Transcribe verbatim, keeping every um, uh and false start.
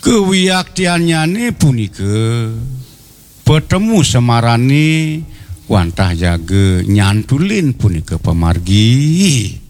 Kewiaktiannyane punika petemu Semarani wantah jage nyantulin punika pamargi